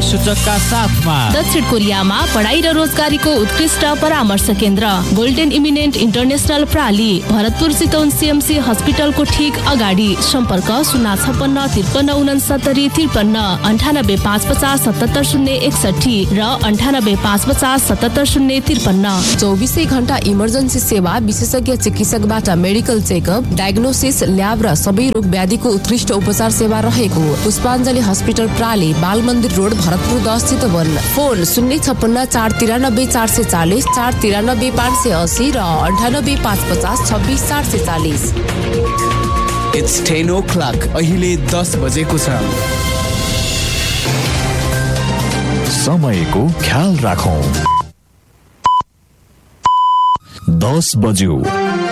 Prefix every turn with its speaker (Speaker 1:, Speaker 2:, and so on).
Speaker 1: सूचकका साथमा
Speaker 2: दक्षिण कोरियामा पढाइ र रोजगारीको उत्कृष्ट परामर्श केन्द्र golden eminent international प्राली, Bharatpur Chitwan CMC हस्पिटलको ठीक अगाडि। सम्पर्क 056 93 59 550 77 061 र 98 550 77 053। 24 घण्टा इमर्जेन्सी सेवा, विशेषज्ञ चिकित्सकबाट मेडिकल चेकअप, डायग्नोसिस, ल्याब र सबै रोग व्याधिको उत्कृष्ट उपचार सेवा रहेको पुष्पाञ्जली हस्पिटल प्राली, बाल मन्दिर रोड, भरतपुर 10 चितवन। फोन 056 493 440 493 580 र 98 550 26 440।
Speaker 3: It's 10 o'clock. अहिले 10 बजेको छ।
Speaker 4: समयको ख्याल राखौं। 10 बज्यो।